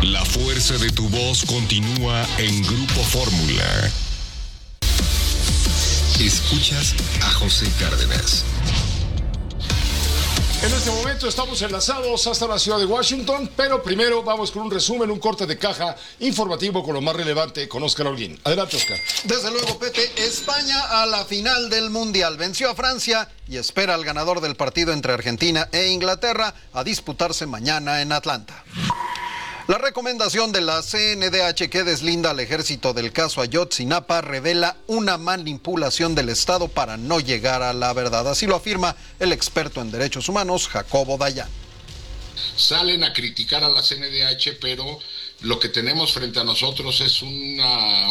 La fuerza de tu voz continúa en Grupo Fórmula. Escuchas a José Cárdenas. En este momento estamos enlazados hasta la ciudad de Washington, pero primero vamos con un resumen, un corte de caja informativo con lo más relevante con Óscar Holguín. Adelante, Óscar. Desde luego, Pepe, España a la final del Mundial. Venció a Francia y espera al ganador del partido entre Argentina e Inglaterra a disputarse mañana en Atlanta. La recomendación de la CNDH que deslinda al ejército del caso Ayotzinapa revela una manipulación del Estado para no llegar a la verdad. Así lo afirma el experto en derechos humanos, Jacobo Dayan. Salen a criticar a la CNDH, pero lo que tenemos frente a nosotros es una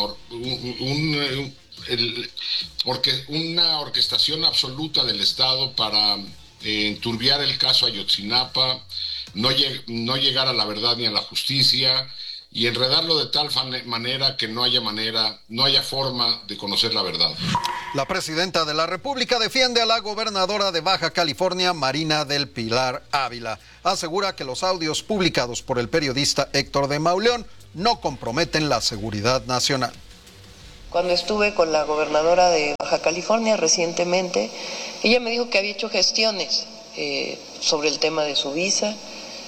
orquestación absoluta del Estado para enturbiar el caso Ayotzinapa, no llegar a la verdad ni a la justicia y enredarlo de tal manera que no haya forma de conocer la verdad. La presidenta de la República defiende a la gobernadora de Baja California, Marina del Pilar Ávila. Asegura que los audios publicados por el periodista Héctor de Mauleón no comprometen la seguridad nacional. Cuando estuve con la gobernadora de Baja California recientemente, ella me dijo que había hecho gestiones sobre el tema de su visa,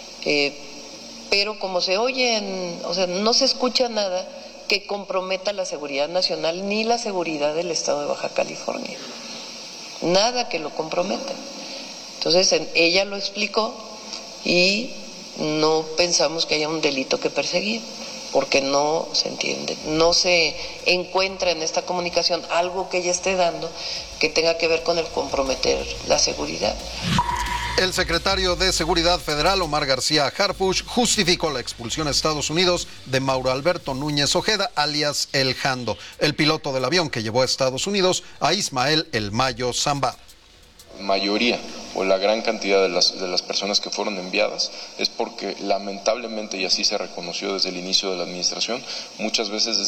pero como se oyen, no se escucha nada que comprometa la seguridad nacional ni la seguridad del estado de Baja California. Nada que lo comprometa. Entonces ella lo explicó y no pensamos que haya un delito que perseguir, porque no se entiende, no se encuentra en esta comunicación algo que ella esté dando que tenga que ver con el comprometer la seguridad. El secretario de Seguridad Federal, Omar García Harfuch, justificó la expulsión a Estados Unidos de Mauro Alberto Núñez Ojeda, alias El Jando, el piloto del avión que llevó a Estados Unidos a Ismael El Mayo Zambada. Mayoría o la gran cantidad de las personas que fueron enviadas es porque lamentablemente, y así se reconoció desde el inicio de la administración, muchas veces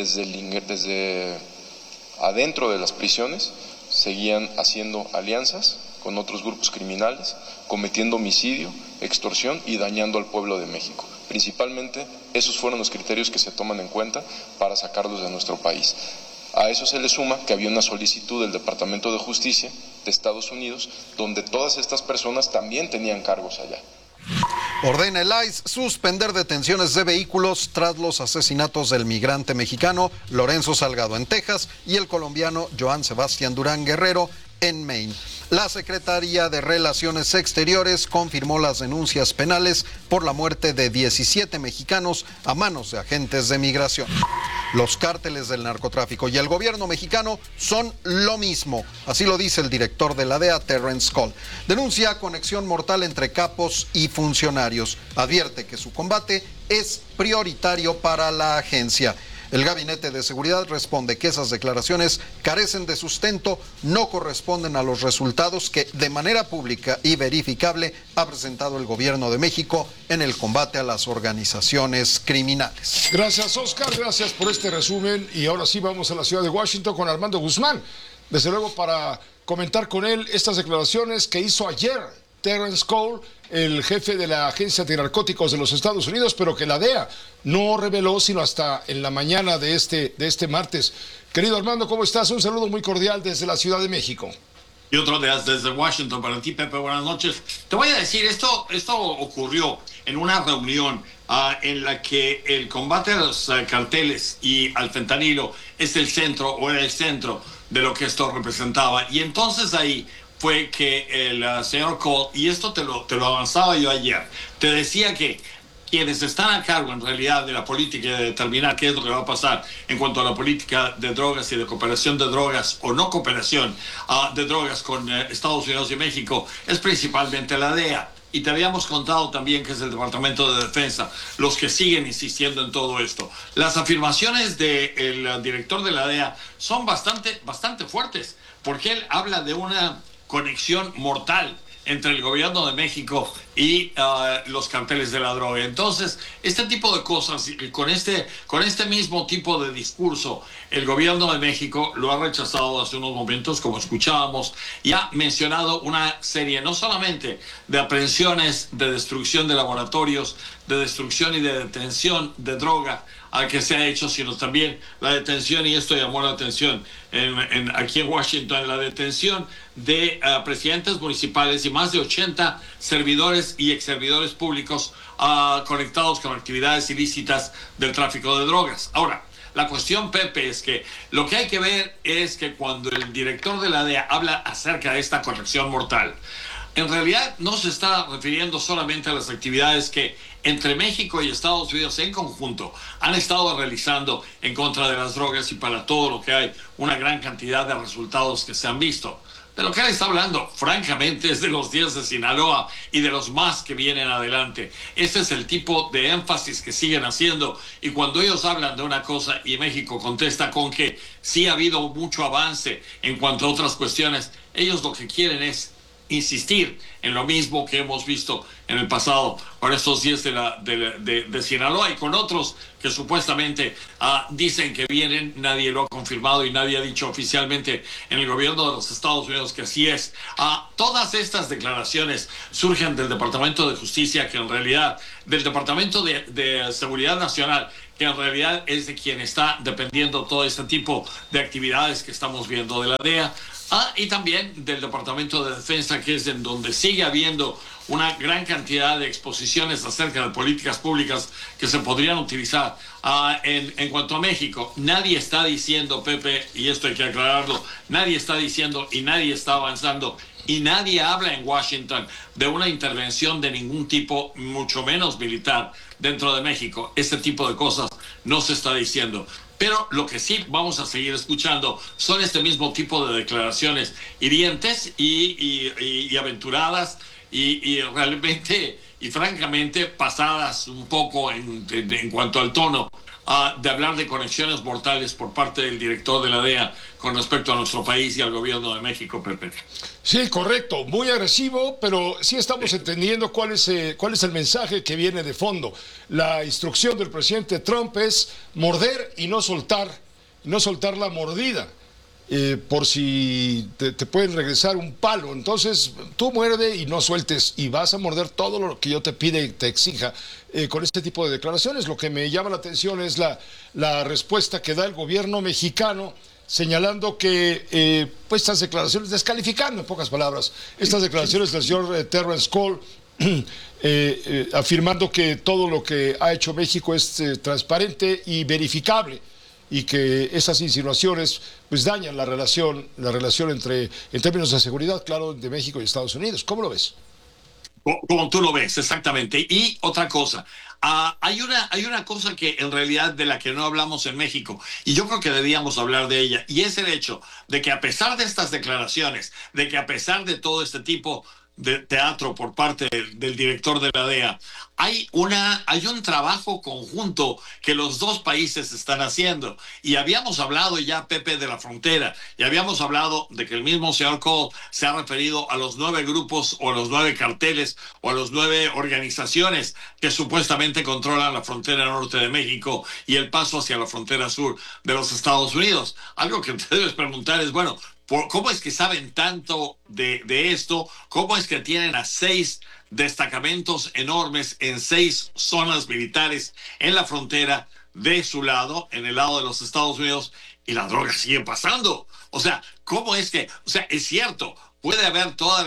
desde adentro de las prisiones seguían haciendo alianzas con otros grupos criminales, cometiendo homicidio, extorsión y dañando al pueblo de México. Principalmente esos fueron los criterios que se toman en cuenta para sacarlos de nuestro país. A eso se le suma que había una solicitud del Departamento de Justicia de Estados Unidos, donde todas estas personas también tenían cargos allá. Ordena el ICE suspender detenciones de vehículos tras los asesinatos del migrante mexicano Lorenzo Salgado en Texas y el colombiano Joan Sebastián Durán Guerrero en Maine. La Secretaría de Relaciones Exteriores confirmó las denuncias penales por la muerte de 17 mexicanos a manos de agentes de migración. Los cárteles del narcotráfico y el gobierno mexicano son lo mismo, así lo dice el director de la DEA, Terrence Cole. Denuncia conexión mortal entre capos y funcionarios. Advierte que su combate es prioritario para la agencia. El Gabinete de Seguridad responde que esas declaraciones carecen de sustento, no corresponden a los resultados que de manera pública y verificable ha presentado el Gobierno de México en el combate a las organizaciones criminales. Gracias, Óscar, gracias por este resumen. Y ahora sí vamos a la ciudad de Washington con Armando Guzmán. Desde luego para comentar con él estas declaraciones que hizo ayer Terrence Cole, el jefe de la Agencia de Narcóticos de los Estados Unidos, pero que la DEA no reveló sino hasta en la mañana de este martes. Querido Armando, ¿cómo estás? Un saludo muy cordial desde la Ciudad de México. Y otro desde Washington para ti, Pepe, buenas noches. Te voy a decir, esto ocurrió en una reunión en la que el combate a los carteles y al fentanilo es el centro, o era el centro de lo que esto representaba. Y entonces ahí fue que el señor Cole, y esto te lo avanzaba yo ayer, te decía que quienes están a cargo en realidad de la política y de determinar qué es lo que va a pasar en cuanto a la política de drogas y de cooperación de drogas o no cooperación de drogas con Estados Unidos y México es principalmente la DEA. Y te habíamos contado también que es el Departamento de Defensa los que siguen insistiendo en todo esto. Las afirmaciones del director de la DEA son bastante fuertes, porque él habla de una conexión mortal entre el gobierno de México y los carteles de la droga. Entonces, este tipo de cosas, con este mismo tipo de discurso, el gobierno de México lo ha rechazado hace unos momentos, como escuchábamos, y ha mencionado una serie no solamente de aprehensiones, de destrucción de laboratorios, de destrucción y de detención de droga al que se ha hecho, sino también la detención, y esto llamó la atención aquí en Washington, la detención de presidentes municipales y más de 80 servidores y exservidores públicos conectados con actividades ilícitas del tráfico de drogas. Ahora, la cuestión, Pepe, es que lo que hay que ver es que cuando el director de la DEA habla acerca de esta corrección mortal, en realidad no se está refiriendo solamente a las actividades que entre México y Estados Unidos en conjunto han estado realizando en contra de las drogas, y para todo lo que hay una gran cantidad de resultados que se han visto. De lo que él está hablando, francamente, es de los 10 de Sinaloa y de los más que vienen adelante. Ese es el tipo de énfasis que siguen haciendo, y cuando ellos hablan de una cosa y México contesta con que sí ha habido mucho avance en cuanto a otras cuestiones, ellos lo que quieren es insistir en lo mismo que hemos visto en el pasado con estos 10 de Sinaloa y con otros que supuestamente dicen que vienen. Nadie lo ha confirmado y nadie ha dicho oficialmente en el gobierno de los Estados Unidos que así es. Todas estas declaraciones surgen del Departamento de Justicia, que en realidad, del Departamento de Seguridad Nacional, que en realidad es de quien está dependiendo todo este tipo de actividades que estamos viendo de la DEA. Y también del Departamento de Defensa, que es en donde sigue habiendo una gran cantidad de exposiciones acerca de políticas públicas que se podrían utilizar en cuanto a México. Nadie está diciendo, Pepe, y esto hay que aclararlo, nadie está diciendo y nadie está avanzando y nadie habla en Washington de una intervención de ningún tipo, mucho menos militar, dentro de México. Este tipo de cosas no se está diciendo. Pero lo que sí vamos a seguir escuchando son este mismo tipo de declaraciones hirientes y aventuradas y realmente y francamente pasadas un poco en cuanto al tono de hablar de conexiones mortales por parte del director de la DEA con respecto a nuestro país y al gobierno de México, Pepe. Sí, correcto, muy agresivo, pero sí estamos entendiendo cuál es el mensaje que viene de fondo. La instrucción del presidente Trump es morder y no soltar la mordida, por si te pueden regresar un palo. Entonces, tú muerde y no sueltes, y vas a morder todo lo que yo te pide y te exija con este tipo de declaraciones. Lo que me llama la atención es la respuesta que da el gobierno mexicano, señalando que pues estas declaraciones, descalificando en pocas palabras estas declaraciones del señor Terrence Cole, afirmando que todo lo que ha hecho México es transparente y verificable, y que esas insinuaciones pues dañan la relación en términos de seguridad, claro, de México y Estados Unidos. ¿Cómo lo ves? Como tú lo ves, exactamente. Y otra cosa, hay una cosa que en realidad de la que no hablamos en México, y yo creo que debíamos hablar de ella, y es el hecho de que a pesar de estas declaraciones, de que a pesar de todo este tipo de teatro por parte del director de la DEA, hay un trabajo conjunto que los dos países están haciendo. Y habíamos hablado ya, Pepe, de la frontera, y habíamos hablado de que el mismo señor Cole se ha referido a los 9 grupos o a los 9 carteles o a los 9 organizaciones que supuestamente controlan la frontera norte de México y el paso hacia la frontera sur de los Estados Unidos. Algo que te debes preguntar es, bueno, ¿cómo es que saben tanto de esto? ¿Cómo es que tienen a 6 destacamentos enormes en 6 zonas militares en la frontera de su lado, en el lado de los Estados Unidos, y la droga sigue pasando? O sea, ¿cómo es que? O sea, es cierto, puede haber todo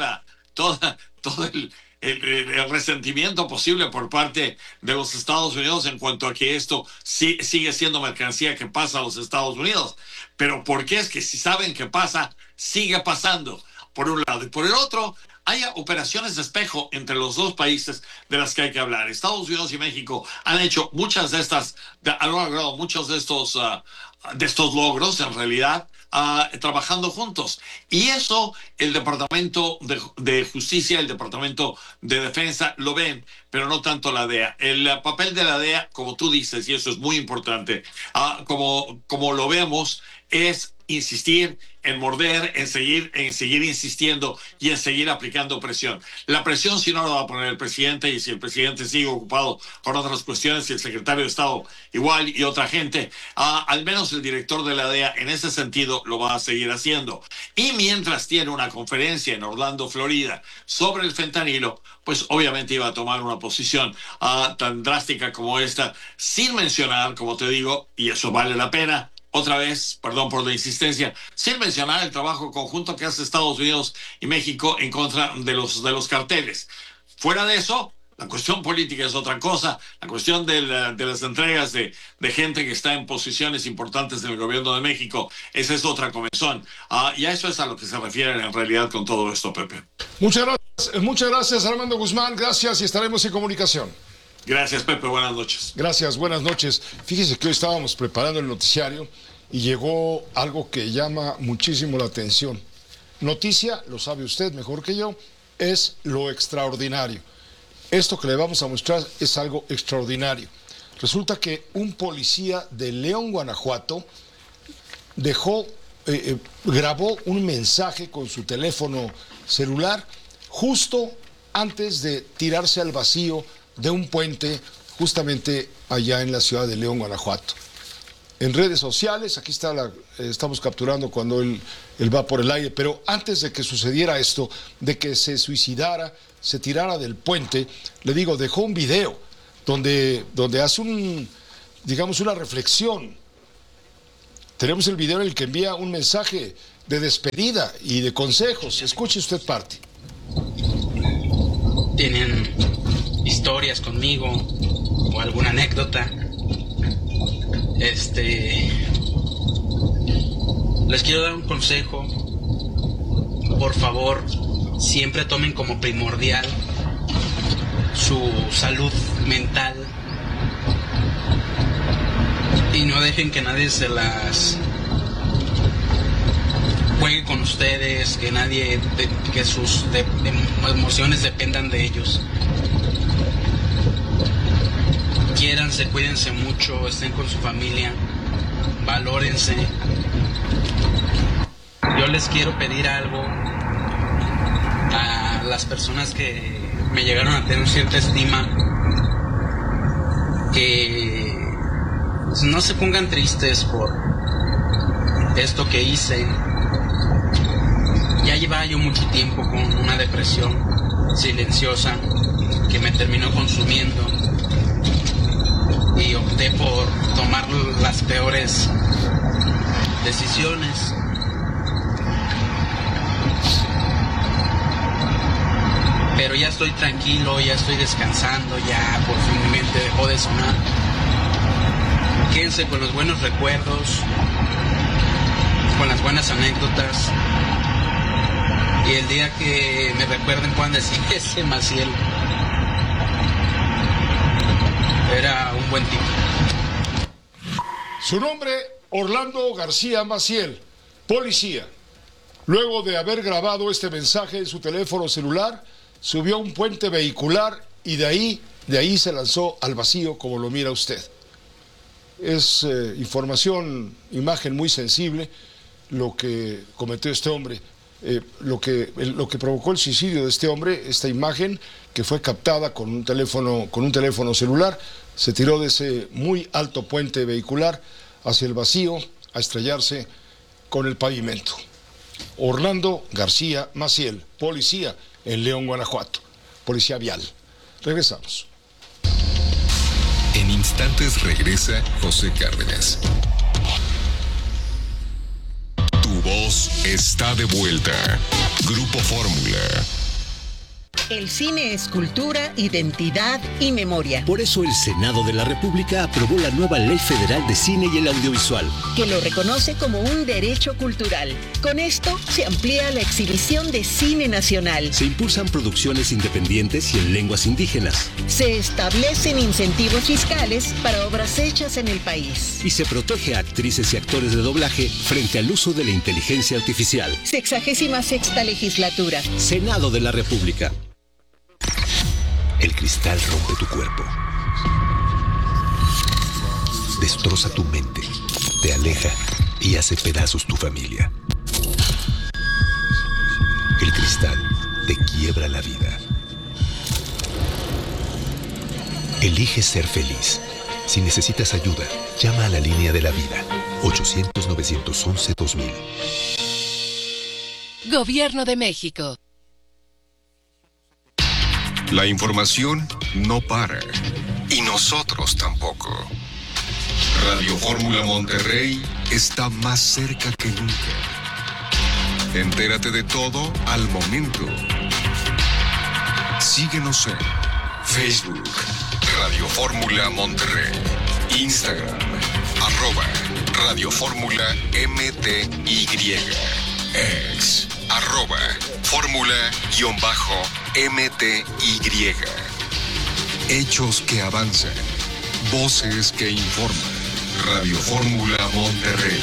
el resentimiento posible por parte de los Estados Unidos en cuanto a que esto sigue siendo mercancía que pasa a los Estados Unidos. Pero ¿por qué es que si saben que pasa, sigue pasando? Por un lado. Y por el otro, hay operaciones de espejo entre los dos países de las que hay que hablar. Estados Unidos y México han hecho muchas de estas, han logrado muchos de estos logros, en realidad, trabajando juntos. Y eso el Departamento de Justicia, el Departamento de Defensa lo ven, pero no tanto la DEA. El papel de la DEA, como tú dices, y eso es muy importante, como lo vemos, es insistir, en morder, en seguir insistiendo y en seguir aplicando presión. La presión si no la va a poner el presidente, y si el presidente sigue ocupado con otras cuestiones, y el secretario de Estado igual y otra gente, al menos el director de la DEA en ese sentido lo va a seguir haciendo. Y mientras tiene una conferencia en Orlando, Florida, sobre el fentanilo, pues obviamente iba a tomar una posición tan drástica como esta, sin mencionar, como te digo, y eso vale la pena, otra vez, perdón por la insistencia, sin mencionar el trabajo conjunto que hace Estados Unidos y México en contra de los carteles. Fuera de eso, la cuestión política es otra cosa, la cuestión de las entregas de gente que está en posiciones importantes en el gobierno de México, esa es otra comezón. Y a eso es a lo que se refieren en realidad con todo esto, Pepe. Muchas gracias, Armando Guzmán, gracias y estaremos en comunicación. Gracias, Pepe, buenas noches. Gracias, buenas noches. Fíjese que hoy estábamos preparando el noticiario y llegó algo que llama muchísimo la atención. Noticia, lo sabe usted mejor que yo, es lo extraordinario. Esto que le vamos a mostrar es algo extraordinario. Resulta que un policía de León, Guanajuato, grabó un mensaje con su teléfono celular justo antes de tirarse al vacío de un puente justamente allá en la ciudad de León, Guanajuato. En redes sociales, aquí está estamos capturando cuando él va por el aire, pero antes de que sucediera esto, de que se suicidara, se tirara del puente, le digo, dejó un video donde hace una reflexión. Tenemos el video en el que envía un mensaje de despedida y de consejos. Escuche usted parte. ¿Tienen historias conmigo o alguna anécdota? Les quiero dar un consejo. Por favor, siempre tomen como primordial su salud mental y no dejen que nadie se las juegue con ustedes, que sus emociones dependan de ellos. Quiéranse, cuídense mucho, estén con su familia, valórense. Yo les quiero pedir algo a las personas que me llegaron a tener cierta estima, que no se pongan tristes por esto que hice. Ya llevaba yo mucho tiempo con una depresión silenciosa que me terminó consumiendo y opté por tomar las peores decisiones. Pero ya estoy tranquilo, ya estoy descansando, ya por fin mi mente dejó de sonar. Quédense con los buenos recuerdos, con las buenas anécdotas. Y el día que me recuerden puedan decir, ese Maciel era un buen tipo. Su nombre, Orlando García Maciel, policía. Luego de haber grabado este mensaje en su teléfono celular, subió a un puente vehicular y de ahí se lanzó al vacío, como lo mira usted. Es imagen muy sensible lo que cometió este hombre. Lo que provocó el suicidio de este hombre, esta imagen que fue captada con un teléfono celular, se tiró de ese muy alto puente vehicular hacia el vacío a estrellarse con el pavimento. Orlando García Maciel, policía en León, Guanajuato, policía vial. Regresamos. En instantes regresa José Cárdenas. Tu voz está de vuelta. Grupo Fórmula. El cine es cultura, identidad y memoria. Por eso el Senado de la República aprobó la nueva Ley Federal de Cine y el Audiovisual, que lo reconoce como un derecho cultural. Con esto se amplía la exhibición de cine nacional. Se impulsan producciones independientes y en lenguas indígenas. Se establecen incentivos fiscales para obras hechas en el país. Y se protege a actrices y actores de doblaje frente al uso de la inteligencia artificial. 66ª legislatura. Senado de la República. El cristal rompe tu cuerpo. Destroza tu mente. Te aleja y hace pedazos tu familia. El cristal te quiebra la vida. Elige ser feliz. Si necesitas ayuda, llama a la línea de la vida. 800-911-2000. Gobierno de México. La información no para. Y nosotros tampoco. Radio Fórmula Monterrey está más cerca que nunca. Entérate de todo al momento. Síguenos en Facebook, Radio Fórmula Monterrey, Instagram, @Radio Fórmula MTY, X, @Fórmula_MTY. Hechos que avanzan, voces que informan. Radio Fórmula Monterrey.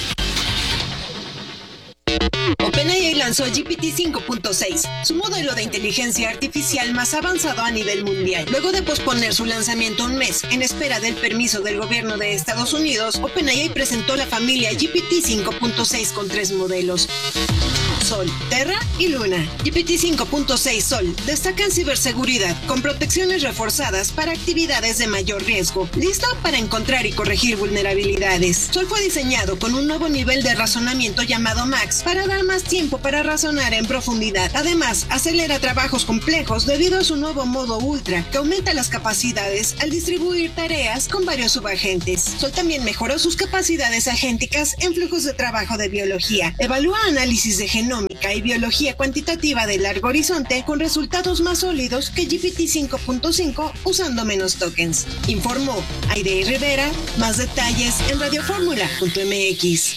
OpenAI lanzó GPT 5.6, su modelo de inteligencia artificial más avanzado a nivel mundial. Luego de posponer su lanzamiento un mes en espera del permiso del gobierno de Estados Unidos, OpenAI presentó la familia GPT 5.6 con 3 modelos: Sol, Terra y Luna. GPT 5.6 Sol destaca en ciberseguridad con protecciones reforzadas para actividades de mayor riesgo, listo para encontrar y corregir vulnerabilidades. Sol fue diseñado con un nuevo nivel de razonamiento llamado Max para dar más tiempo para razonar en profundidad. Además, acelera trabajos complejos debido a su nuevo modo Ultra, que aumenta las capacidades al distribuir tareas con varios subagentes. Sol también mejoró sus capacidades agénticas en flujos de trabajo de biología. Evalúa análisis de genoma y biología cuantitativa de largo horizonte con resultados más sólidos que GPT 5.5 usando menos tokens. Informó Aide Rivera. Más detalles en radioformula.mx.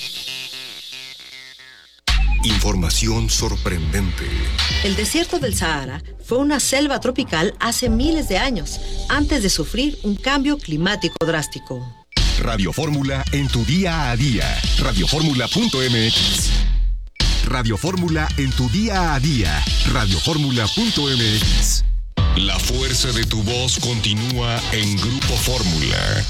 Información sorprendente. El desierto del Sahara fue una selva tropical hace miles de años, antes de sufrir un cambio climático drástico. Radio Fórmula en tu día a día. Radioformula.mx. Radio Fórmula en tu día a día. Radioformula.mx. La fuerza de tu voz continúa en Grupo Fórmula.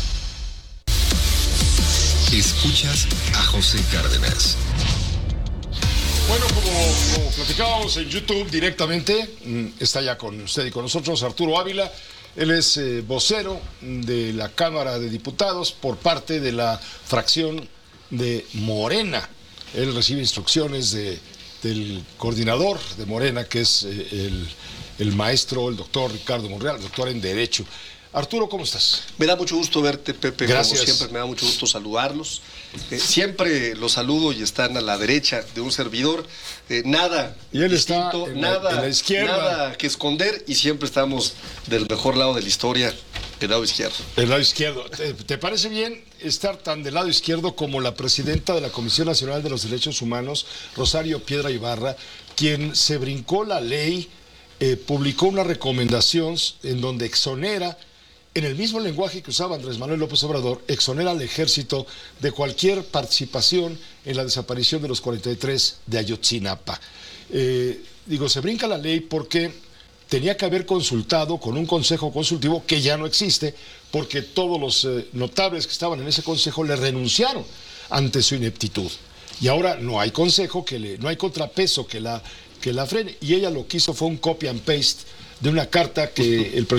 Escuchas a José Cárdenas. Bueno, como platicábamos en YouTube directamente, está ya con usted y con nosotros Arturo Ávila. Él es vocero de la Cámara de Diputados por parte de la fracción de Morena. Él recibe instrucciones del coordinador de Morena, que es el maestro, el doctor Ricardo Monreal, doctor en Derecho. Arturo, ¿cómo estás? Me da mucho gusto verte, Pepe. Gracias. Como siempre, me da mucho gusto saludarlos. Siempre los saludo y están a la derecha de un servidor. Nada y él distinto, está en la izquierda. Nada que esconder y siempre estamos del mejor lado de la historia, del lado izquierdo. El lado izquierdo. ¿Te parece bien estar tan del lado izquierdo como la presidenta de la Comisión Nacional de los Derechos Humanos, Rosario Piedra Ibarra, quien se brincó la ley, publicó una recomendación en donde exonera, en el mismo lenguaje que usaba Andrés Manuel López Obrador, exonera al ejército de cualquier participación en la desaparición de los 43 de Ayotzinapa? Se brinca la ley porque tenía que haber consultado con un consejo consultivo que ya no existe, porque todos los notables que estaban en ese consejo le renunciaron ante su ineptitud. Y ahora no hay consejo, no hay contrapeso que la frene. Y ella lo que hizo fue un copy and paste de una carta que el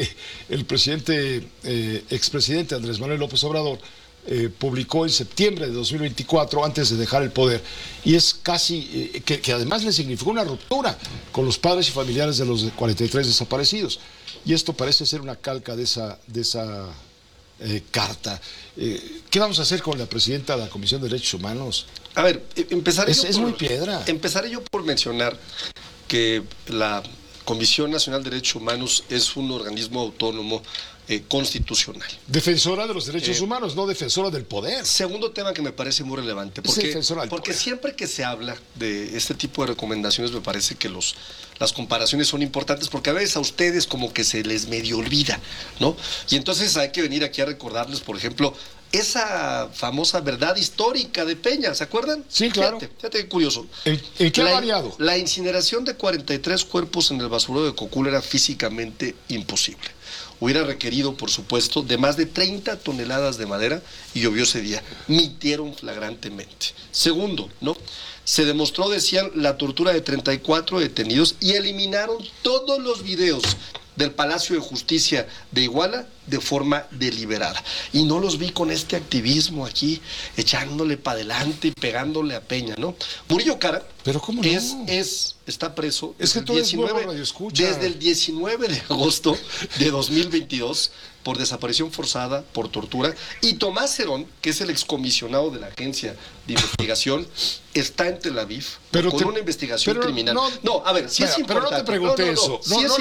expresidente Andrés Manuel López Obrador publicó en septiembre de 2024, antes de dejar el poder. Y es casi, que además le significó una ruptura con los padres y familiares de los 43 desaparecidos. Y esto parece ser una calca de esa carta. ¿Qué vamos a hacer con la presidenta de la Comisión de Derechos Humanos? A ver, es muy piedra. Empezaré yo por mencionar que la Comisión Nacional de Derechos Humanos es un organismo autónomo constitucional. Defensora de los derechos humanos, no defensora del poder. Segundo tema que me parece muy relevante, porque siempre que se habla de este tipo de recomendaciones me parece que las comparaciones son importantes, porque a veces a ustedes como que se les medio olvida, ¿no? Y entonces hay que venir aquí a recordarles, por ejemplo, esa famosa verdad histórica de Peña, ¿se acuerdan? Sí, claro. Fíjate qué curioso. ¿En qué ha variado? La incineración de 43 cuerpos en el basurero de Cocula era físicamente imposible. hubiera requerido, por supuesto, de más de 30 toneladas de madera y llovió ese día. Mintieron flagrantemente. Segundo, ¿no? Se demostró, decían, la tortura de 34 detenidos y eliminaron todos los videos del Palacio de Justicia de Iguala de forma deliberada. Y no los vi con este activismo aquí, echándole para adelante y pegándole a Peña, ¿no? Murillo Cara, ¿pero cómo no? Está preso es que tú eres nuevo radioescucha. Desde el 19 de agosto de 2022 por desaparición forzada, por tortura, y Tomás Herón, que es el excomisionado de la Agencia de Investigación, está en Tel Aviv con una investigación criminal. No, a ver, si es importante. Pero no te pregunté eso.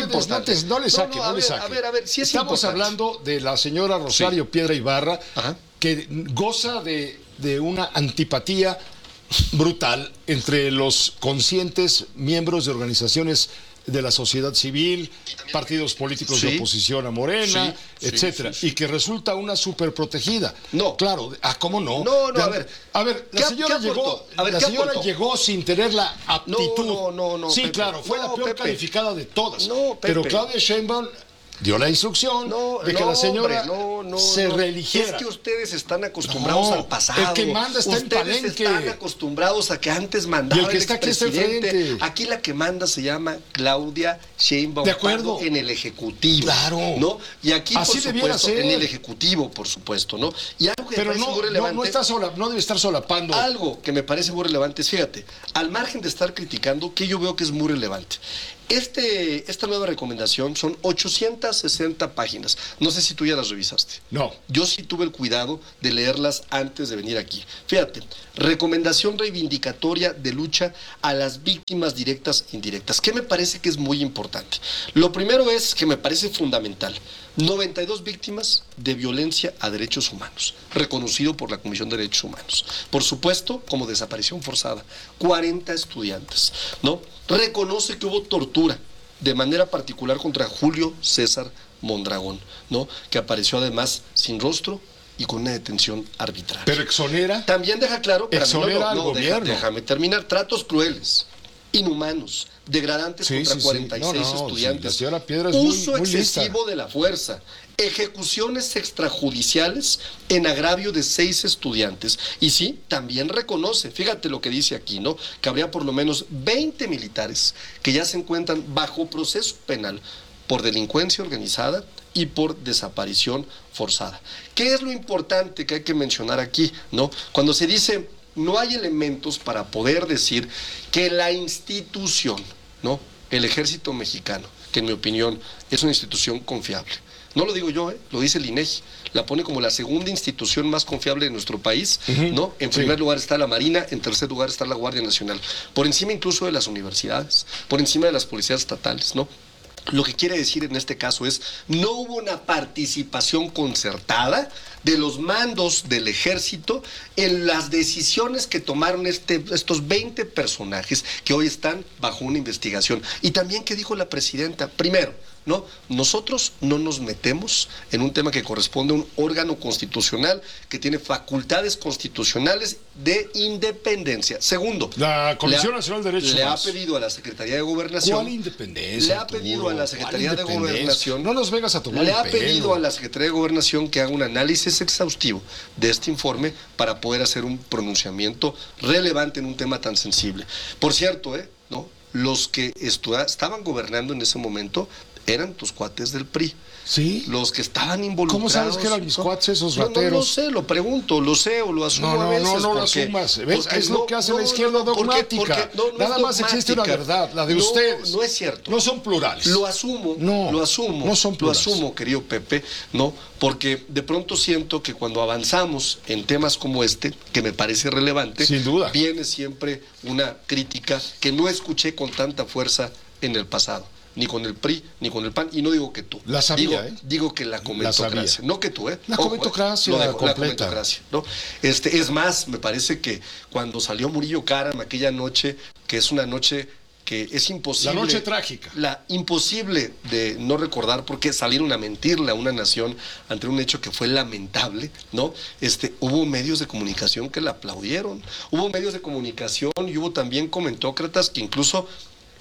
No le saque. A ver, si es Estamos importante. hablando de la señora Rosario Piedra Ibarra, que goza de una antipatía brutal entre los conscientes miembros de organizaciones de la sociedad civil, partidos políticos de oposición a Morena, etcétera, y que resulta una superprotegida. No. Claro, ¿cómo no? No, a ver, la señora llegó sin tener la aptitud. No, sí, Pepe. claro, fue la peor calificada de todas. No, Pepe. Pero Claudia Sheinbaum dio la instrucción de que la señora se reeligiera. Es que ustedes están acostumbrados al pasado. El que manda está en Palenque. Ustedes están acostumbrados a que antes mandaba y el que está aquí está enfrente. Aquí la que manda se llama Claudia Sheinbaum. De acuerdo. En el Ejecutivo. Claro. ¿No? Y aquí, así por supuesto, en el Ejecutivo, por supuesto, ¿no? Y algo que pero me parece muy relevante. No debe estar solapando. Algo que me parece muy relevante es, fíjate, al margen de estar criticando, que yo veo que es muy relevante. Esta nueva recomendación son 860 páginas. No sé si tú ya las revisaste. No. Yo sí tuve el cuidado de leerlas antes de venir aquí. Fíjate, recomendación reivindicatoria de lucha a las víctimas directas e indirectas. ¿Qué me parece que es muy importante? Lo primero es que me parece fundamental. 92 víctimas de violencia a derechos humanos, reconocido por la Comisión de Derechos Humanos. Por supuesto, como desaparición forzada, 40 estudiantes, ¿no? Reconoce que hubo tortura, de manera particular contra Julio César Mondragón, ¿no? Que apareció además sin rostro y con una detención arbitraria. Pero exonera. También deja claro, exonera al gobierno. Déjame terminar, tratos crueles, inhumanos, degradantes contra 46 estudiantes, la señora Piedra es uso muy excesivo lista. de la fuerza, ejecuciones extrajudiciales en agravio de 6 estudiantes. Y sí, también reconoce, fíjate lo que dice aquí, ¿no? Que habría por lo menos 20 militares que ya se encuentran bajo proceso penal por delincuencia organizada y por desaparición forzada. ¿Qué es lo importante que hay que mencionar aquí, ¿no? Cuando se dice no hay elementos para poder decir que la institución, ¿no? El Ejército Mexicano, que en mi opinión es una institución confiable. No lo digo yo, lo dice el INEGI. La pone como la segunda institución más confiable de nuestro país, ¿no? En primer lugar está la Marina, en tercer lugar está la Guardia Nacional. Por encima incluso de las universidades, por encima de las policías estatales, ¿no? Lo que quiere decir en este caso es, no hubo una participación concertada de los mandos del ejército en las decisiones que tomaron estos 20 personajes que hoy están bajo una investigación. Y también, ¿qué dijo la presidenta? Primero, ¿no? Nosotros no nos metemos en un tema que corresponde a un órgano constitucional que tiene facultades constitucionales de independencia. Segundo, la Comisión Nacional de Derechos Humanos le ha pedido a la Secretaría de Gobernación. ¿Cuál independencia? Le ha pedido a la Secretaría de Gobernación. No nos vengas a tomar Le ha pedido a la Secretaría de Gobernación que haga un análisis exhaustivo de este informe para poder hacer un pronunciamiento relevante en un tema tan sensible. Por cierto, ¿no? Los que estaban gobernando en ese momento eran tus cuates del PRI. ¿Sí? Los que estaban involucrados. ¿Cómo sabes que eran mis cuates esos rateros? No lo sé, lo pregunto, lo sé o lo asumo a veces. No lo asumas. ¿Ves? Es lo que hace la izquierda dogmática. Nada más existe una verdad, la de ustedes. No es cierto. No son plurales. Lo asumo. No son plurales. Lo asumo, querido Pepe, ¿no? Porque de pronto siento que cuando avanzamos en temas como este, que me parece relevante, sin duda, viene siempre una crítica que no escuché con tanta fuerza en el pasado. Ni con el PRI, ni con el PAN, y no digo que tú. La sabía, digo que la comentocracia. No que tú, La comentocracia, la completa. Comentocracia, ¿no? Es más, me parece que cuando salió Murillo Karam aquella noche, que es una noche que es imposible. La noche trágica. Imposible de no recordar, porque salieron a mentirle a una nación ante un hecho que fue lamentable, ¿no? Hubo medios de comunicación que la aplaudieron, hubo medios de comunicación y hubo también comentócratas que incluso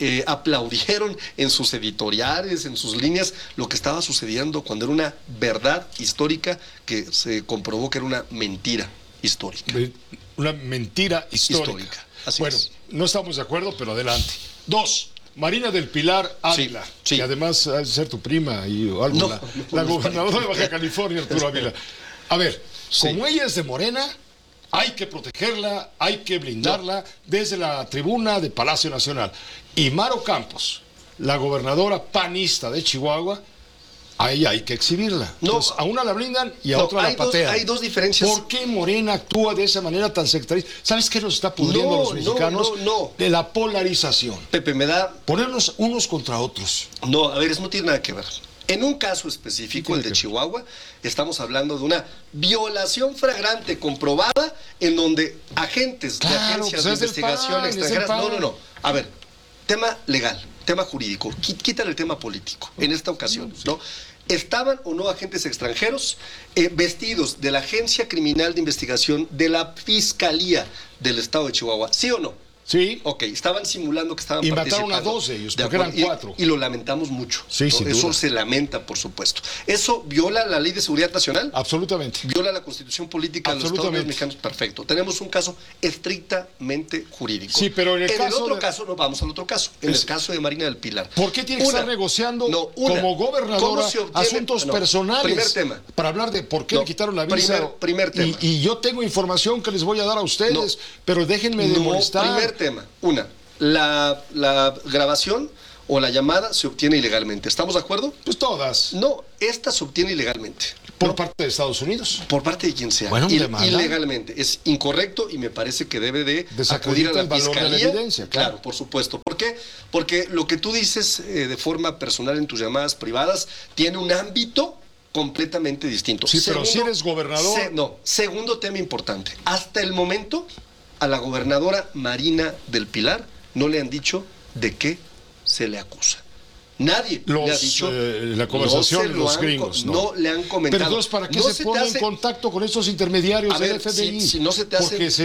aplaudieron en sus editoriales, en sus líneas, lo que estaba sucediendo cuando era una verdad histórica que se comprobó que era una mentira histórica. Una mentira histórica. Bueno, no estamos de acuerdo, pero adelante. 2. Marina del Pilar Ávila, sí. que además ha de ser tu prima y algo, la gobernadora de Baja California, Arturo Ávila. A ver, como ella es de Morena, hay que protegerla, hay que blindarla desde la tribuna de Palacio Nacional. Y Maro Campos, la gobernadora panista de Chihuahua, a ella hay que exhibirla. Entonces, a una la blindan y a otra la patean. Hay dos diferencias. ¿Por qué Morena actúa de esa manera tan sectarista? ¿Sabes qué nos está pudriendo a los mexicanos? De la polarización. Pepe, me da... Ponernos unos contra otros. No, a ver, eso no tiene nada que ver. En un caso específico, el de Chihuahua, estamos hablando de una violación flagrante comprobada en donde agentes de agencias de investigación extranjeras... No. A ver, tema legal, tema jurídico, quítale el tema político en esta ocasión, ¿no? ¿Estaban o no agentes extranjeros vestidos de la Agencia Criminal de Investigación de la Fiscalía del Estado de Chihuahua? ¿Sí o no? Sí. Ok, estaban simulando que estaban participando. Y mataron a 2 de ellos, porque eran 4. Y lo lamentamos mucho. Sí, ¿no? Eso se lamenta, por supuesto. ¿Eso viola la Ley de Seguridad Nacional? Absolutamente. ¿Viola la Constitución Política de los Estados Unidos Mexicanos? Perfecto. Tenemos un caso estrictamente jurídico. Sí, pero en el otro caso, no, vamos al otro caso. En el caso de Marina del Pilar. ¿Por qué tiene que estar negociando como gobernadora asuntos personales? Primer tema. Para hablar de por qué le quitaron la visa. Primer tema. Y yo tengo información que les voy a dar a ustedes, pero déjenme de molestar. Primer tema. La grabación o la llamada se obtiene ilegalmente. ¿Estamos de acuerdo? Pues todas. No, esta se obtiene ilegalmente. ¿Por parte de Estados Unidos? Por parte de quien sea. Bueno, ilegalmente. Es incorrecto y me parece que debe de acudir a la Fiscalía. De la evidencia, claro, por supuesto. ¿Por qué? Porque lo que tú dices de forma personal en tus llamadas privadas tiene un ámbito completamente distinto. Sí, pero si eres gobernador... Segundo tema importante. Hasta el momento... A la gobernadora Marina del Pilar no le han dicho de qué se le acusa. Nadie le ha dicho. La conversación los gringos. No le han comentado. Pero entonces, ¿para qué se pone en contacto con estos intermediarios del FBI? Si no se te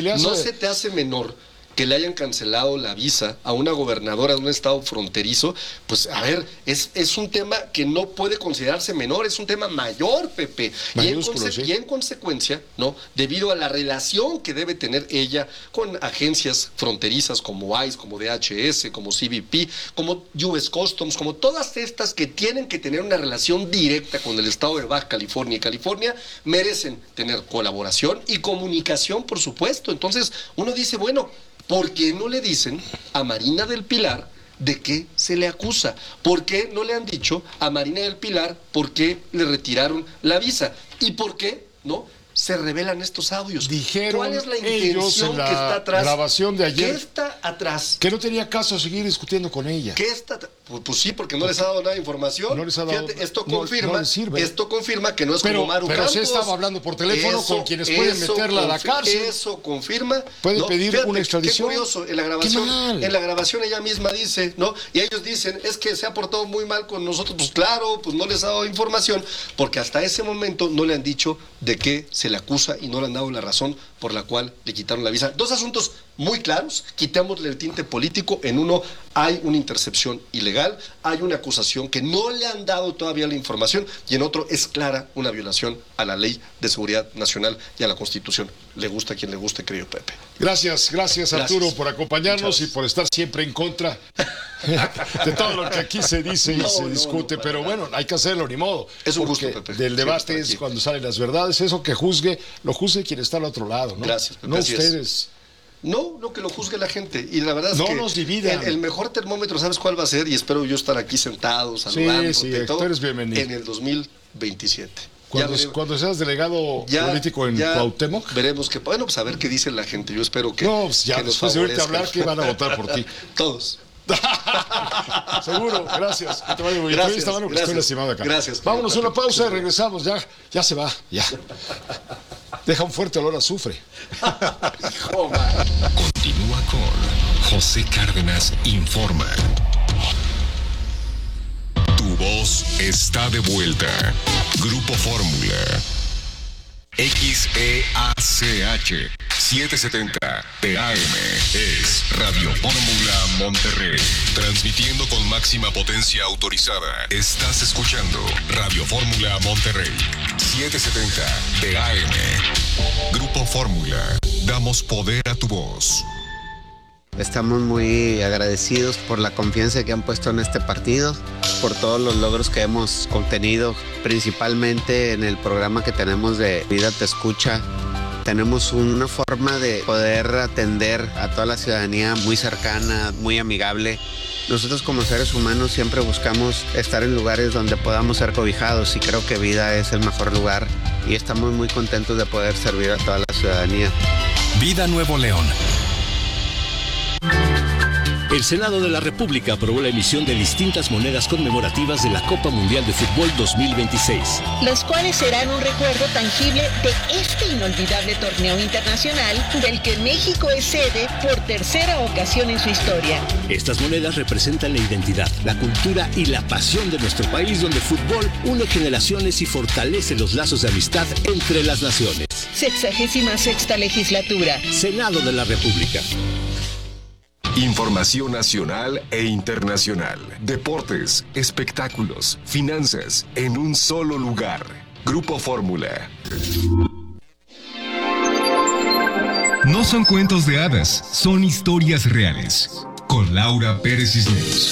hace menor que le hayan cancelado la visa a una gobernadora de un estado fronterizo, pues a ver, es un tema que no puede considerarse menor, es un tema mayor, Pepe. Y en consecuencia, ¿no? Debido a la relación que debe tener ella con agencias fronterizas como ICE, como DHS, como CBP, como US Customs, como todas estas que tienen que tener una relación directa con el estado de Baja California y California, merecen tener colaboración y comunicación, por supuesto. Entonces, uno dice, bueno, ¿por qué no le dicen a Marina del Pilar de qué se le acusa? ¿Por qué no le han dicho a Marina del Pilar por qué le retiraron la visa? ¿Y por qué no se revelan estos audios? Dijeron ¿cuál es la intención que está atrás? Grabación de ayer. ¿Qué está atrás? Que no tenía caso seguir discutiendo con ella. ¿Qué está Pues sí, porque no les ha dado nada de información. No les ha dado. Fíjate, esto confirma que no es como Maru Campos. Pero sí estaba hablando por teléfono con quienes pueden meterla a la cárcel. Eso confirma. Puede pedir una extradición. Qué curioso, en la grabación ella misma dice, ¿no? Y ellos dicen, es que se ha portado muy mal con nosotros. Pues claro, pues no les ha dado información, porque hasta ese momento no le han dicho de qué se le acusa y no le han dado la razón por la cual le quitaron la visa. Dos asuntos muy claros, quitémosle el tinte político. En uno hay una intercepción ilegal, hay una acusación que no le han dado todavía la información, y en otro es clara una violación a la Ley de Seguridad Nacional y a la Constitución. Le gusta a quien le guste, querido Pepe. Gracias Arturo, por acompañarnos y por estar siempre en contra de todo lo que aquí se dice y se discute, pero bueno, hay que hacerlo, ni modo. Es un gusto, Pepe. Del debate es cuando salen las verdades, eso que lo juzgue quien está al otro lado, ¿no? Gracias, Pepe. No ustedes. No, que lo juzgue la gente. Y la verdad es que nos dividan. El mejor termómetro, ¿sabes cuál va a ser? Y espero yo estar aquí sentado, saludándote, sí, todo, eres bienvenido. En el 2027. Cuando seas delegado político en Cuauhtémoc. Veremos que, bueno, pues a ver qué dice la gente. Yo espero que. No, pues ya, después de oírte hablar, que van a votar por ti. Todos. Seguro, gracias. Que te vaya muy bien. Gracias. Estoy lastimado acá. Gracias. Vámonos a una pausa y regresamos. Ya se va. Ya. Deja un fuerte olor a azufre. Continúa con José Cárdenas Informa. Tu voz está de vuelta. Grupo Fórmula. XEACH 770 TAM es Radio Fórmula Monterrey. Transmitiendo con máxima potencia autorizada. Estás escuchando Radio Fórmula Monterrey 770 TAM. Grupo Fórmula. Damos poder a tu voz. Estamos muy agradecidos por la confianza que han puesto en este partido, por todos los logros que hemos obtenido, principalmente en el programa que tenemos de Vida Te Escucha. Tenemos una forma de poder atender a toda la ciudadanía muy cercana, muy amigable. Nosotros como seres humanos siempre buscamos estar en lugares donde podamos ser cobijados y creo que Vida es el mejor lugar y estamos muy contentos de poder servir a toda la ciudadanía. Vida Nuevo León. El Senado de la República aprobó la emisión de distintas monedas conmemorativas de la Copa Mundial de Fútbol 2026. Las cuales serán un recuerdo tangible de este inolvidable torneo internacional del que México es sede por tercera ocasión en su historia. Estas monedas representan la identidad, la cultura y la pasión de nuestro país, donde el fútbol une generaciones y fortalece los lazos de amistad entre las naciones. 66ª legislatura. Senado de la República. Información nacional e internacional. Deportes, espectáculos, finanzas, en un solo lugar. Grupo Fórmula. No son cuentos de hadas, son historias reales. Con Laura Pérez Cisneros.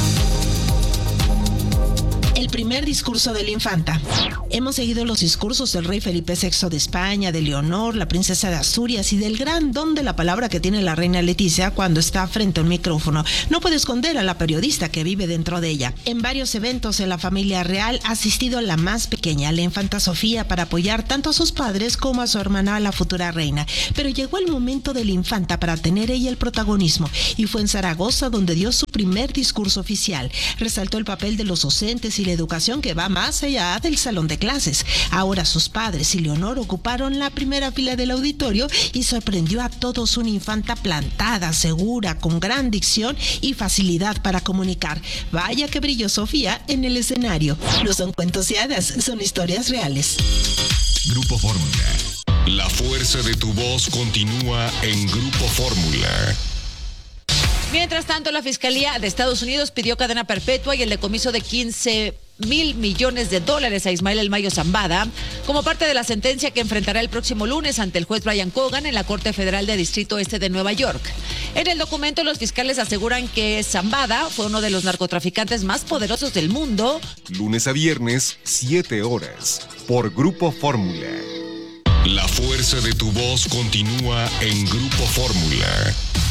El primer discurso de la infanta. Hemos seguido los discursos del rey Felipe VI de España, de Leonor, la princesa de Asturias y del gran don de la palabra que tiene la reina Leticia cuando está frente a un micrófono. No puede esconder a la periodista que vive dentro de ella. En varios eventos en la familia real ha asistido la más pequeña, la infanta Sofía, para apoyar tanto a sus padres como a su hermana, la futura reina. Pero llegó el momento de la infanta para tener ella el protagonismo y fue en Zaragoza donde dio su primer discurso oficial. Resaltó el papel de los docentes y la educación que va más allá del salón de clases. Ahora sus padres y Leonor ocuparon la primera fila del auditorio y sorprendió a todos una infanta plantada, segura, con gran dicción y facilidad para comunicar. Vaya que brilló Sofía en el escenario. No son cuentos de hadas, son historias reales. Grupo Fórmula. La fuerza de tu voz continúa en Grupo Fórmula. Mientras tanto, la Fiscalía de Estados Unidos pidió cadena perpetua y el decomiso de $15,000 millones a Ismael El Mayo Zambada como parte de la sentencia que enfrentará el próximo lunes ante el juez Brian Cogan en la Corte Federal de Distrito Este de Nueva York. En el documento, los fiscales aseguran que Zambada fue uno de los narcotraficantes más poderosos del mundo. Lunes a viernes, 7 horas, por Grupo Fórmula. La fuerza de tu voz continúa en Grupo Fórmula.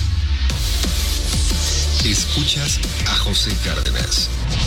Escuchas a José Cárdenas.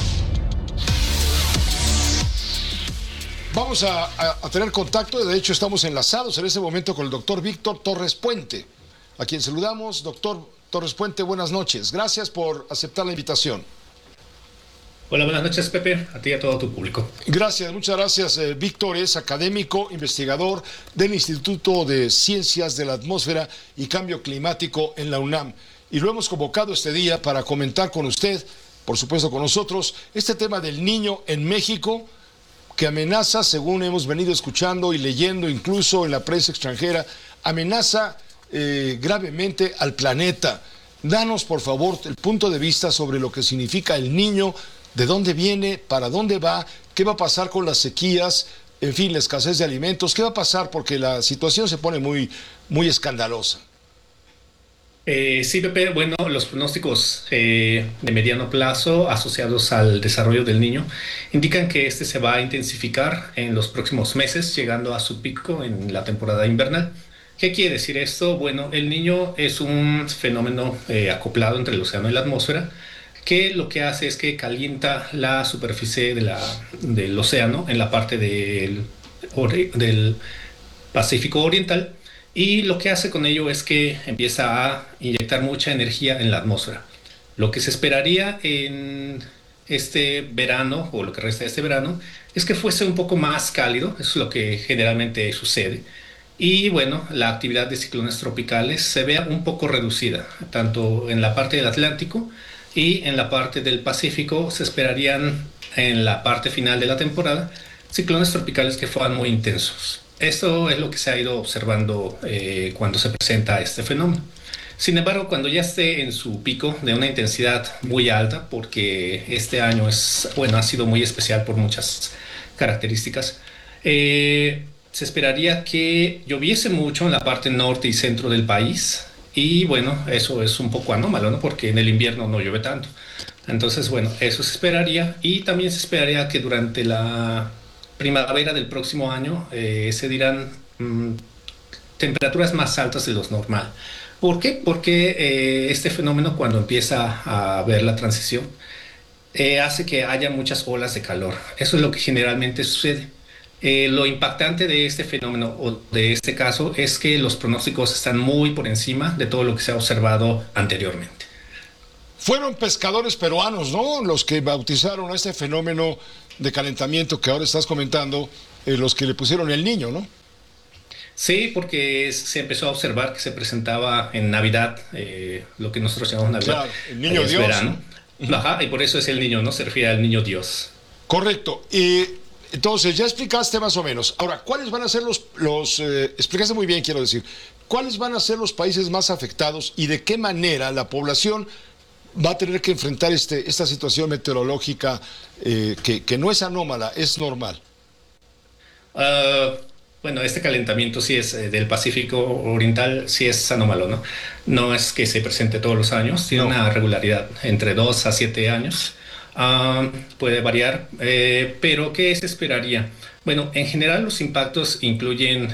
Vamos a tener contacto, de hecho estamos enlazados en este momento con el doctor Víctor Torres Puente, a quien saludamos. Doctor Torres Puente, buenas noches. Gracias por aceptar la invitación. Hola, buenas noches, Pepe, a ti y a todo tu público. Gracias, muchas gracias. Víctor es académico, investigador del Instituto de Ciencias de la Atmósfera y Cambio Climático en la UNAM. Y lo hemos convocado este día para comentar con usted, por supuesto con nosotros, este tema del niño en México, que amenaza, según hemos venido escuchando y leyendo incluso en la prensa extranjera, amenaza gravemente al planeta. Danos, por favor, el punto de vista sobre lo que significa el niño, de dónde viene, para dónde va, qué va a pasar con las sequías, en fin, la escasez de alimentos, qué va a pasar porque la situación se pone muy, muy escandalosa. Sí, Pepe, bueno, los pronósticos de mediano plazo asociados al desarrollo del niño indican que este se va a intensificar en los próximos meses, llegando a su pico en la temporada invernal. ¿Qué quiere decir esto? Bueno, el niño es un fenómeno acoplado entre el océano y la atmósfera, que lo que hace es que calienta la superficie del océano en la parte del Pacífico Oriental. Y lo que hace con ello es que empieza a inyectar mucha energía en la atmósfera. Lo que se esperaría en este verano, o lo que resta de este verano, es que fuese un poco más cálido. Eso es lo que generalmente sucede. Y bueno, la actividad de ciclones tropicales se vea un poco reducida, tanto en la parte del Atlántico y en la parte del Pacífico. Se esperarían en la parte final de la temporada ciclones tropicales que fueran muy intensos. Esto es lo que se ha ido observando cuando se presenta este fenómeno. Sin embargo, cuando ya esté en su pico de una intensidad muy alta, porque este año ha sido muy especial por muchas características, se esperaría que lloviese mucho en la parte norte y centro del país. Y bueno, eso es un poco anómalo, ¿no? Porque en el invierno no llueve tanto. Entonces, bueno, eso se esperaría. Y también se esperaría que durante la primavera del próximo año se dirán temperaturas más altas de lo normal. ¿Por qué? Porque este fenómeno, cuando empieza a ver la transición, hace que haya muchas olas de calor. Eso es lo que generalmente sucede. Lo impactante de este fenómeno o de este caso es que los pronósticos están muy por encima de todo lo que se ha observado anteriormente. Fueron pescadores peruanos, ¿no?, los que bautizaron a este fenómeno de calentamiento que ahora estás comentando, los que le pusieron el Niño, ¿no? Sí, porque se empezó a observar que se presentaba en Navidad, lo que nosotros llamamos Navidad. Claro, el Niño Dios. Verano. Ajá, y por eso es el niño, ¿no? Se refiere al Niño Dios. Correcto. Entonces, ya explicaste más o menos. Ahora, ¿cuáles van a ser explicaste muy bien, quiero decir, cuáles van a ser los países más afectados y de qué manera la población va a tener que enfrentar esta situación meteorológica que no es anómala, es normal? Bueno, este calentamiento sí es del Pacífico Oriental, sí es anómalo, ¿no? No es que se presente todos los años, tiene una regularidad entre 2 a 7 años. Puede variar, pero ¿qué se esperaría? Bueno, en general los impactos incluyen,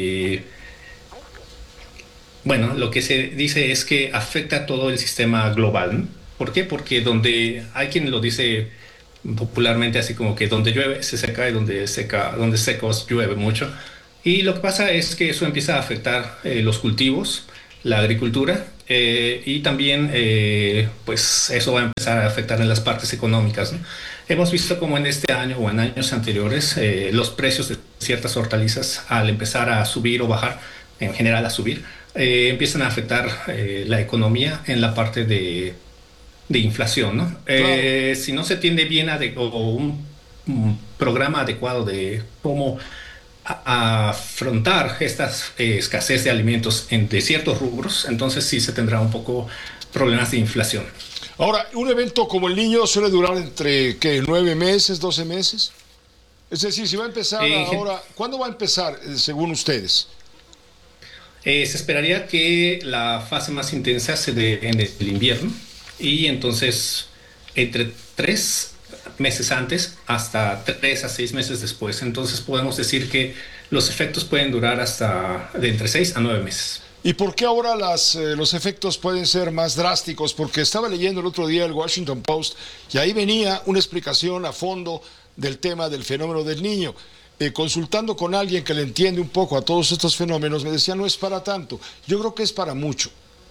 bueno, lo que se dice es que afecta todo el sistema global, ¿no? ¿Por qué? Porque donde hay quien lo dice popularmente así como que donde llueve se seca y donde secos llueve mucho. Y lo que pasa es que eso empieza a afectar los cultivos, la agricultura, y también pues eso va a empezar a afectar en las partes económicas, ¿no? Hemos visto como en este año o en años anteriores los precios de ciertas hortalizas, al empezar a subir o bajar, en general a subir, empiezan a afectar la economía en la parte de inflación, ¿no? Claro. Si no se tiene bien o un programa adecuado de cómo afrontar esta escasez de alimentos de ciertos rubros, entonces sí se tendrá un poco problemas de inflación. Ahora, un evento como el Niño suele durar entre, ¿qué?, 9 meses, 12 meses. Es decir, si va a empezar ahora, ¿cuándo va a empezar, según ustedes? Se esperaría que la fase más intensa se dé en el invierno y entonces entre 3 meses antes hasta 3 a 6 meses después. Entonces podemos decir que los efectos pueden durar hasta de entre 6 a 9 meses. ¿Y por qué ahora los efectos pueden ser más drásticos? Porque estaba leyendo el otro día el Washington Post y ahí venía una explicación a fondo del tema del fenómeno del Niño. Consultando con alguien que le entiende un poco a todos estos fenómenos, me decía, no es para tanto. Yo creo que es para mucho.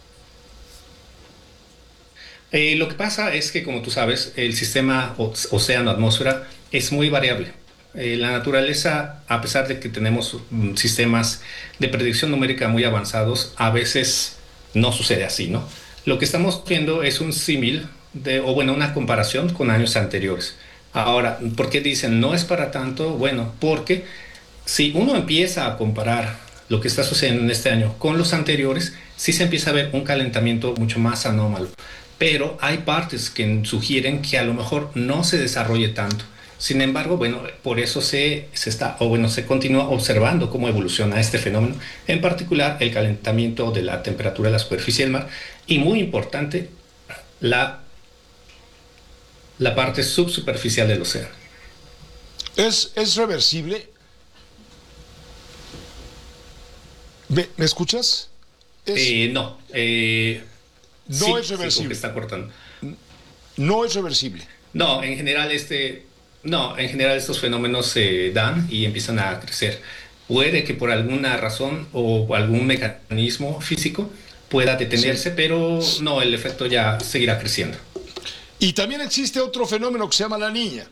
Lo que pasa es que, como tú sabes, el sistema océano-atmósfera es muy variable. La naturaleza, a pesar de que tenemos sistemas de predicción numérica muy avanzados, a veces no sucede así, ¿no? Lo que estamos viendo es un símil, una comparación con años anteriores. Ahora, ¿por qué dicen no es para tanto? Bueno, porque si uno empieza a comparar lo que está sucediendo en este año con los anteriores, sí se empieza a ver un calentamiento mucho más anómalo. Pero hay partes que sugieren que a lo mejor no se desarrolle tanto. Sin embargo, bueno, por eso se continúa observando cómo evoluciona este fenómeno, en particular el calentamiento de la temperatura de la superficie del mar y, muy importante, la parte subsuperficial del océano. ¿Es reversible? ¿Me escuchas? No. No es reversible. Sí, está cortando. No es reversible. No, en general estos fenómenos se dan y empiezan a crecer. Puede que por alguna razón o algún mecanismo físico pueda detenerse, sí, pero no, el efecto ya seguirá creciendo. Y también existe otro fenómeno que se llama la Niña.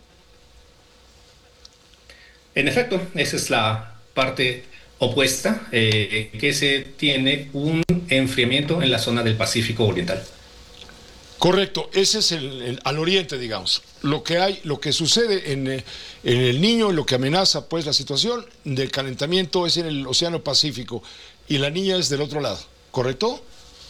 En efecto, esa es la parte opuesta, que se tiene un enfriamiento en la zona del Pacífico Oriental. Correcto, ese es al oriente, digamos. Lo que sucede en el Niño, lo que amenaza pues la situación del calentamiento es en el Océano Pacífico y la Niña es del otro lado, ¿correcto?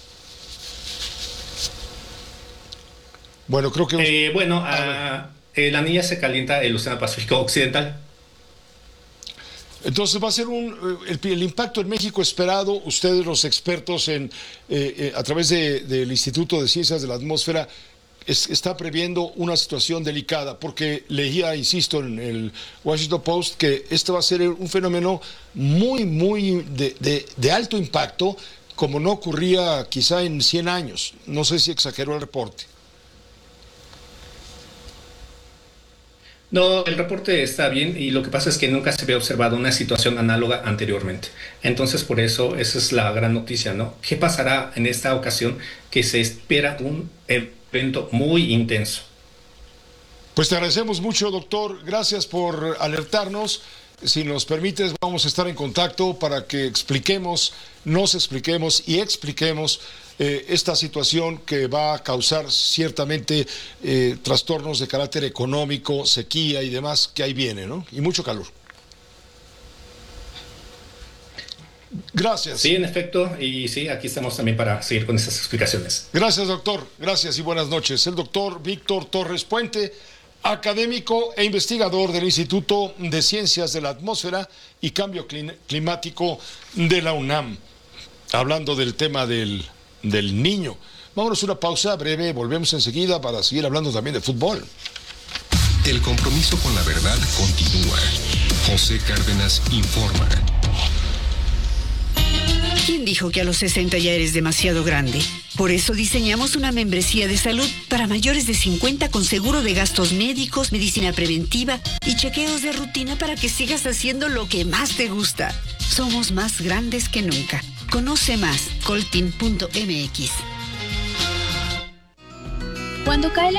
Bueno, creo que... la Niña se calienta el Océano Pacífico Occidental. Entonces va a ser el impacto en México esperado. Ustedes, los expertos a través del Instituto de Ciencias de la Atmósfera, está previendo una situación delicada, porque leía, insisto, en el Washington Post que este va a ser un fenómeno muy, muy de alto impacto, como no ocurría quizá en 100 años. No sé si exageró el reporte. No, el reporte está bien y lo que pasa es que nunca se había observado una situación análoga anteriormente. Entonces, por eso, esa es la gran noticia, ¿no? ¿Qué pasará en esta ocasión? Que se espera un evento muy intenso. Pues te agradecemos mucho, doctor. Gracias por alertarnos. Si nos permites, vamos a estar en contacto para que nos expliquemos esta situación que va a causar ciertamente trastornos de carácter económico, sequía y demás que ahí viene, ¿no? Y mucho calor. Gracias. Sí, en efecto, y sí, aquí estamos también para seguir con esas explicaciones. Gracias, doctor. Gracias y buenas noches. El doctor Víctor Torres Puente, académico e investigador del Instituto de Ciencias de la Atmósfera y Cambio Climático de la UNAM, hablando del tema del Niño. Vámonos a una pausa breve, volvemos enseguida para seguir hablando también de fútbol. El compromiso con la verdad continúa. José Cárdenas informa. ¿Quién dijo que a los 60 ya eres demasiado grande? Por eso diseñamos una membresía de salud para mayores de 50 con seguro de gastos médicos, medicina preventiva y chequeos de rutina para que sigas haciendo lo que más te gusta. Somos más grandes que nunca. Conoce más, colteam.mx. Cuando cae la